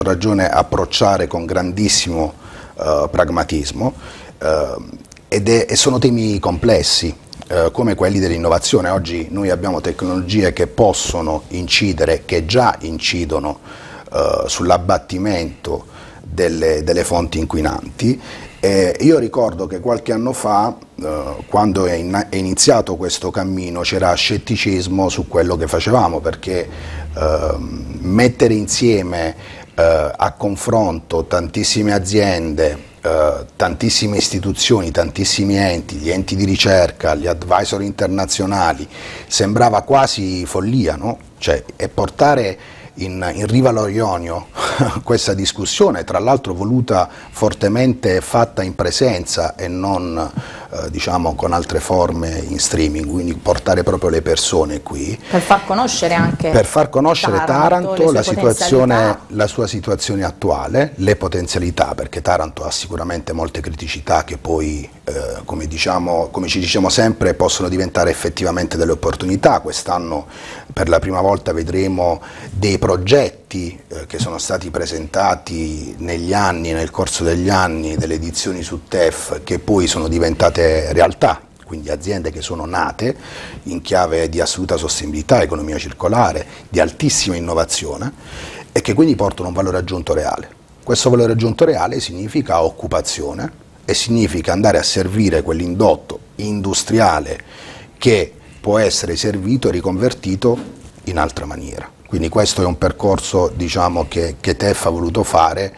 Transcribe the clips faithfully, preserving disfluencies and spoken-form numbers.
ragione approcciare con grandissimo uh, pragmatismo uh, ed è, e sono temi complessi uh, come quelli dell'innovazione. Oggi noi abbiamo tecnologie che possono incidere, che già incidono uh, sull'abbattimento delle, delle fonti inquinanti. Eh, io ricordo che qualche anno fa, eh, quando è, in, è iniziato questo cammino, c'era scetticismo su quello che facevamo, perché eh, mettere insieme eh, a confronto tantissime aziende, eh, tantissime istituzioni, tantissimi enti, gli enti di ricerca, gli advisor internazionali, sembrava quasi follia, no? Cioè, e portare In, in riva allo Ionio questa discussione, tra l'altro voluta fortemente fatta in presenza e non eh, diciamo con altre forme in streaming, quindi portare proprio le persone qui per far conoscere anche per far conoscere Taranto, Taranto, la, situazione, la la sua situazione attuale, le potenzialità, perché Taranto ha sicuramente molte criticità che poi eh, come, diciamo, come ci diciamo sempre possono diventare effettivamente delle opportunità. Quest'anno per la prima volta vedremo dei progetti eh, che sono stati presentati negli anni, nel corso degli anni, delle edizioni su T E F, che poi sono diventate realtà, quindi aziende che sono nate in chiave di assoluta sostenibilità, economia circolare, di altissima innovazione e che quindi portano un valore aggiunto reale. Questo valore aggiunto reale significa occupazione e significa andare a servire quell'indotto industriale che può essere servito e riconvertito in altra maniera. Quindi questo è un percorso, diciamo, che, che T E F ha voluto fare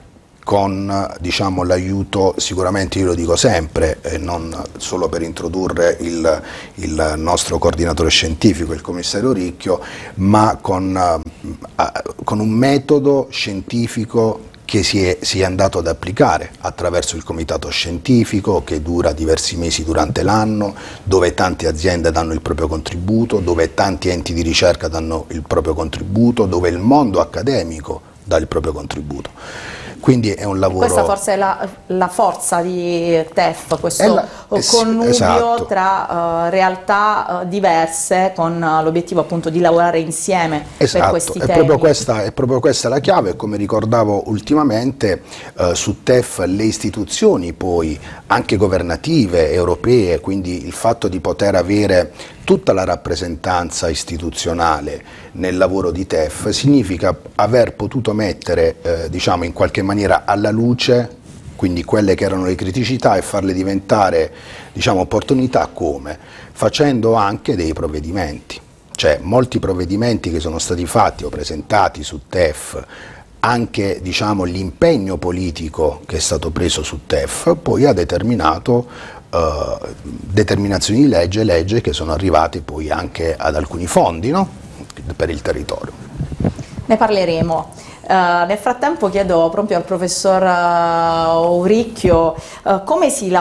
con, diciamo, l'aiuto, sicuramente io lo dico sempre, e non solo per introdurre il, il nostro coordinatore scientifico, il commissario Ricchio, ma con, uh, con un metodo scientifico che si è, si è andato ad applicare attraverso il comitato scientifico, che dura diversi mesi durante l'anno, dove tante aziende danno il proprio contributo, dove tanti enti di ricerca danno il proprio contributo, dove il mondo accademico dà il proprio contributo. Quindi è un lavoro... Questa forse è la, la forza di T E F, questo la, eh, connubio esatto. tra uh, realtà uh, diverse con uh, l'obiettivo appunto di lavorare insieme esatto. per questi è temi. Proprio questa, è proprio questa la chiave, come ricordavo ultimamente uh, su T E F le istituzioni poi anche governative, europee, quindi il fatto di poter avere tutta la rappresentanza istituzionale nel lavoro di T E F significa aver potuto mettere eh, diciamo in qualche maniera alla luce quindi quelle che erano le criticità e farle diventare, diciamo, opportunità. Come? Facendo anche dei provvedimenti, cioè molti provvedimenti che sono stati fatti o presentati su T E F, anche, diciamo, l'impegno politico che è stato preso su T E F poi ha determinato Uh, determinazioni di legge, legge che sono arrivate poi anche ad alcuni fondi, no? Per il territorio. Ne parleremo. Uh, nel frattempo chiedo proprio al professor uh, Auricchio uh, come si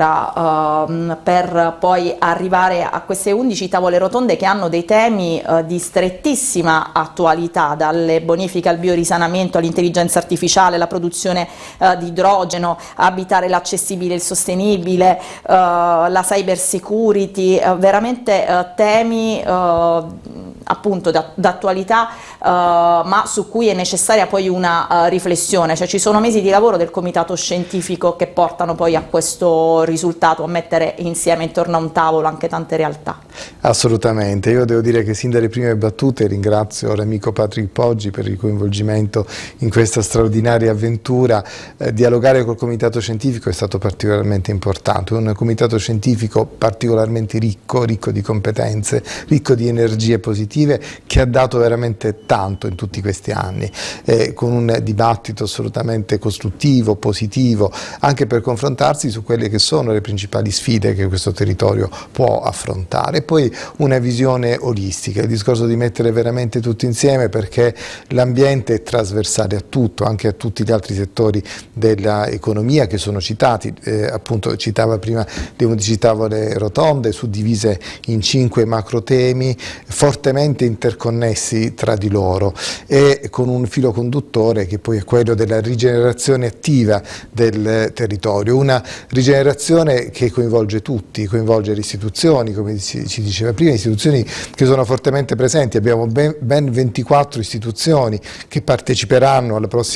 lavora uh, per poi arrivare a queste undici tavole rotonde che hanno dei temi uh, di strettissima attualità, dalle bonifiche al biorisanamento, all'intelligenza artificiale, la produzione uh, di idrogeno, abitare l'accessibile e il sostenibile, uh, la cyber security, uh, veramente uh, temi uh, appunto d'attualità uh, ma su cui è necessaria poi una uh, riflessione, cioè ci sono mesi di lavoro del comitato scientifico che portano poi a questo risultato, a mettere insieme intorno a un tavolo anche tante realtà. Assolutamente, io devo dire che sin dalle prime battute ringrazio l'amico Patrick Poggi per il coinvolgimento in questa straordinaria avventura. Eh, dialogare col comitato scientifico è stato particolarmente importante, un comitato scientifico particolarmente ricco, ricco di competenze, ricco di energie positive, che ha dato veramente tanto in tutti questi anni, eh, con un dibattito assolutamente costruttivo, positivo, anche per confrontarsi su quelle che sono le principali sfide che questo territorio può affrontare. Poi una visione olistica, il discorso di mettere veramente tutto insieme, perché l'ambiente è trasversale a tutto, anche a tutti gli altri settori dell'economia che sono citati, eh, appunto citava prima le undici tavole rotonde suddivise in cinque macro temi fortemente interconnessi tra di loro e con un filo conduttore che poi è quello della rigenerazione attiva del territorio, una rigenerazione che coinvolge tutti, coinvolge le istituzioni, come ci diceva prima, istituzioni che sono fortemente presenti. Abbiamo ben, ben ventiquattro istituzioni che parteciperanno alla prossima